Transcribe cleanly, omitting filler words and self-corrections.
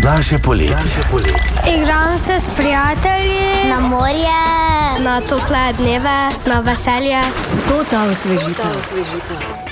Naše poletje. Igram se s prijatelji, na morje, na tople dneve, na veselje. To ta osvežitev.